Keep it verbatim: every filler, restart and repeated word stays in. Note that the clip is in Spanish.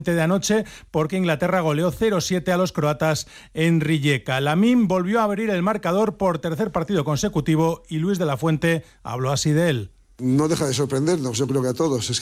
de anoche porque Inglaterra goleó cero siete a los croatas en Rijeka. Lamine volvió a abrir el marcador por tercer partido consecutivo y Luis de la Fuente habló así de él. No deja de sorprendernos, yo creo que a todos. Es